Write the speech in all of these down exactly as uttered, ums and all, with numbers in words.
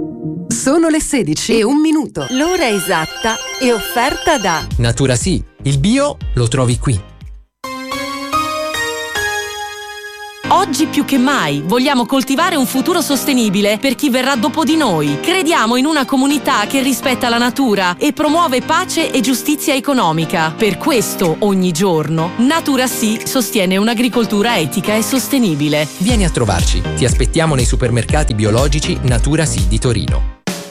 Sono le sedici e un minuto. L'ora esatta è offerta da Natura Sì, il bio lo trovi qui. Oggi più che mai vogliamo coltivare un futuro sostenibile per chi verrà dopo di noi. Crediamo in una comunità che rispetta la natura e promuove pace e giustizia economica. Per questo, ogni giorno, Natura Sì sostiene un'agricoltura etica e sostenibile. Vieni a trovarci. Ti aspettiamo nei supermercati biologici Natura Sì di Torino.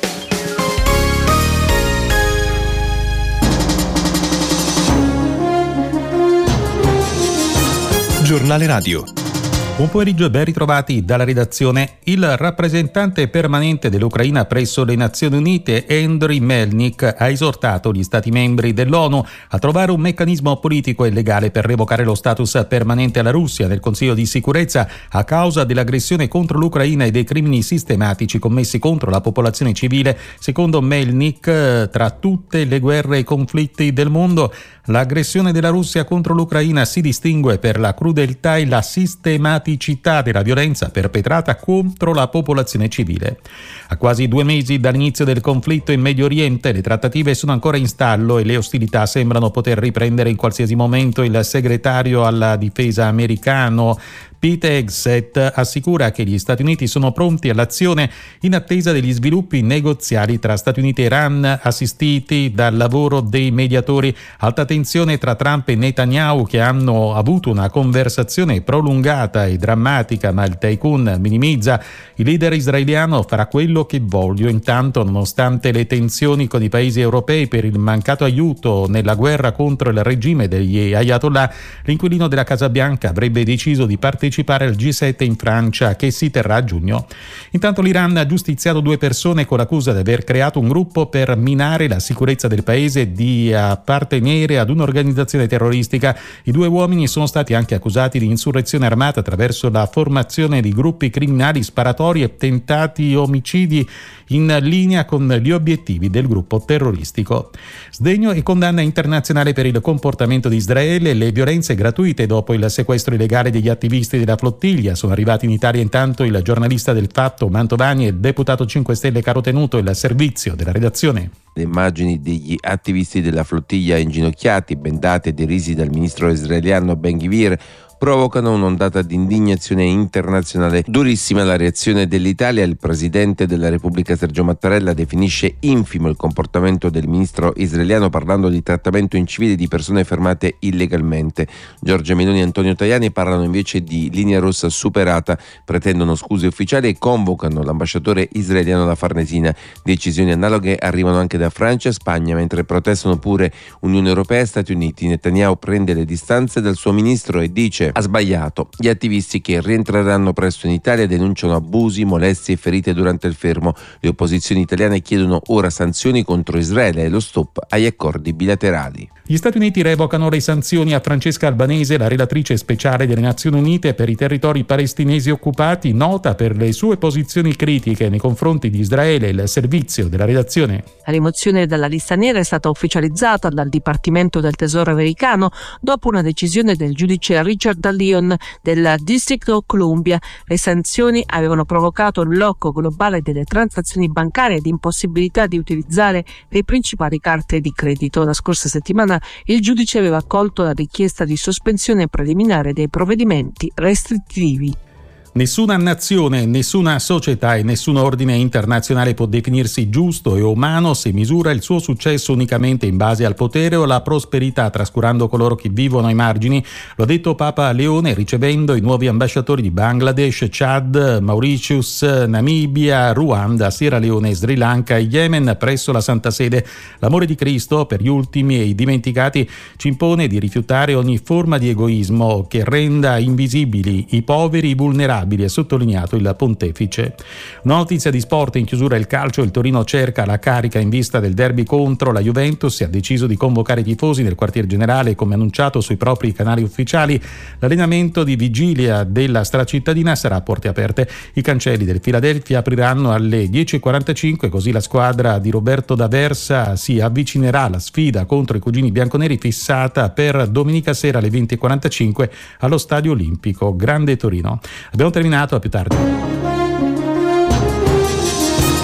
Giornale Radio. Buon pomeriggio e ben ritrovati dalla redazione. Il rappresentante permanente dell'Ucraina presso le Nazioni Unite, Andriy Melnik, ha esortato gli Stati membri dell'ONU a trovare un meccanismo politico e legale per revocare lo status permanente alla Russia nel Consiglio di sicurezza a causa dell'aggressione contro l'Ucraina e dei crimini sistematici commessi contro la popolazione civile. Secondo Melnik, tra tutte le guerre e conflitti del mondo, l'aggressione della Russia contro l'Ucraina si distingue per la crudeltà e la sistematicità della violenza perpetrata contro la popolazione civile. A quasi due mesi dall'inizio del conflitto in Medio Oriente, le trattative sono ancora in stallo e le ostilità sembrano poter riprendere in qualsiasi momento. Il segretario alla difesa americano Pete Hegseth assicura che gli Stati Uniti sono pronti all'azione in attesa degli sviluppi negoziali tra Stati Uniti e Iran, assistiti dal lavoro dei mediatori. Alta tensione tra Trump e Netanyahu, che hanno avuto una conversazione prolungata e drammatica, ma il tycoon minimizza. Il leader israeliano farà quello che voglio. Intanto, nonostante le tensioni con i paesi europei per il mancato aiuto nella guerra contro il regime degli Ayatollah, l'inquilino della Casa Bianca avrebbe deciso di partecipare al G sette in Francia, che si terrà a giugno. Intanto l'Iran ha giustiziato due persone con l'accusa di aver creato un gruppo per minare la sicurezza del paese e di appartenere ad un'organizzazione terroristica. I due uomini sono stati anche accusati di insurrezione armata attraverso la formazione di gruppi criminali, sparatori e tentati omicidi in linea con gli obiettivi del gruppo terroristico. Sdegno e condanna internazionale per il comportamento di Israele e le violenze gratuite dopo il sequestro illegale degli attivisti della flottiglia. Sono arrivati in Italia intanto il giornalista del Fatto Mantovani e il deputato cinque Stelle Caro Tenuto, il servizio della redazione. Le immagini degli attivisti della flottiglia inginocchiati, bendati e derisi dal ministro israeliano Ben Gvir provocano un'ondata di indignazione internazionale. Durissima la reazione dell'Italia. Il presidente della Repubblica Sergio Mattarella definisce infimo il comportamento del ministro israeliano, parlando di trattamento incivile di persone fermate illegalmente. Giorgia Meloni e Antonio Tajani parlano invece di linea rossa superata, pretendono scuse ufficiali e convocano l'ambasciatore israeliano alla Farnesina. Decisioni analoghe arrivano anche da Francia e Spagna, mentre protestano pure Unione Europea e Stati Uniti. Netanyahu prende le distanze dal suo ministro e dice: ha sbagliato. Gli attivisti che rientreranno presto in Italia denunciano abusi, molestie e ferite durante il fermo. Le opposizioni italiane chiedono ora sanzioni contro Israele e lo stop agli accordi bilaterali. Gli Stati Uniti revocano le sanzioni a Francesca Albanese, la relatrice speciale delle Nazioni Unite per i territori palestinesi occupati, nota per le sue posizioni critiche nei confronti di Israele. Il servizio della redazione. La rimozione dalla lista nera è stata ufficializzata dal Dipartimento del Tesoro americano dopo una decisione del giudice Richard Leon del District of Columbia. Le sanzioni avevano provocato il blocco globale delle transazioni bancarie ed impossibilità di utilizzare le principali carte di credito. La scorsa settimana il giudice aveva accolto la richiesta di sospensione preliminare dei provvedimenti restrittivi. Nessuna nazione, nessuna società e nessun ordine internazionale può definirsi giusto e umano se misura il suo successo unicamente in base al potere o alla prosperità, trascurando coloro che vivono ai margini. Lo ha detto Papa Leone ricevendo i nuovi ambasciatori di Bangladesh, Chad, Mauritius, Namibia, Ruanda, Sierra Leone, Sri Lanka e Yemen presso la Santa Sede. L'amore di Cristo per gli ultimi e i dimenticati ci impone di rifiutare ogni forma di egoismo che renda invisibili i poveri e i vulnerabili, ha sottolineato il pontefice. Una notizia di sport in chiusura: il calcio. Il Torino cerca la carica in vista del derby contro la Juventus e ha deciso di convocare i tifosi nel quartier generale, come annunciato sui propri canali ufficiali. L'allenamento di vigilia della stracittadina sarà a porte aperte. I cancelli del Philadelphia apriranno alle dieci e quarantacinque, così la squadra di Roberto D'Aversa si avvicinerà alla sfida contro i cugini bianconeri, fissata per domenica sera alle venti e quarantacinque allo Stadio Olimpico Grande Torino. Abbiamo terminato, a più tardi.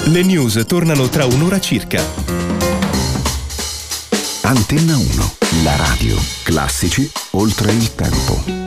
Le news tornano tra un'ora circa. Antenna uno, la radio. Classici oltre il tempo.